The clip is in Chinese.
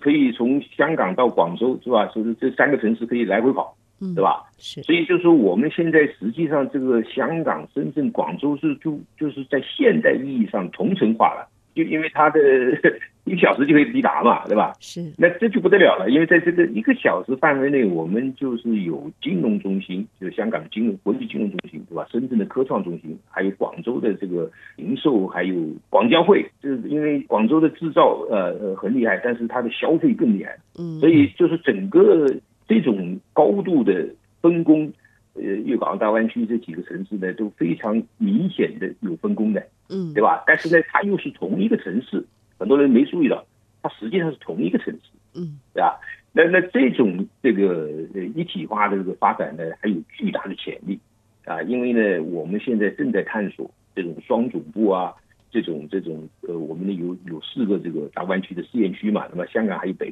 可以从香港到广州，是吧？就是这3个城市可以来回跑，对吧？ 是， 所以就是说我们现在实际上这个香港、深圳、广州就是在现代意义上同城化了，就因为它的1个小时就可以抵达嘛，对吧？ 是， 那这就不得了了，因为在这个1个小时范围内，我们就是有金融中心，就是香港国际金融中心，对吧？深圳的科创中心，还有广州的这个零售，还有广交会。就是因为广州的制造很厉害，但是它的消费更厉害，所以就是整个这种高度的分工，粤港澳大湾区这几个城市呢，都非常明显的有分工的，对吧？但是呢，它又是同一个城市，很多人没注意到，它实际上是同一个城市，对吧？那这种这个一体化的这个发展呢，还有巨大的潜力啊，因为呢，我们现在正在探索这种双总部啊，这种我们有4个这个大湾区的试验区嘛，那么香港还有北